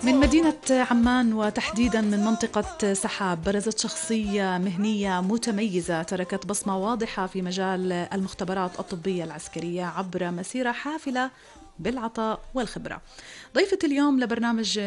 من مدينة عمان وتحديدا من منطقة سحاب برزت شخصية مهنية متميزة تركت بصمة واضحة في مجال المختبرات الطبية العسكرية عبر مسيرة حافلة بالعطاء والخبرة. ضيفة اليوم لبرنامج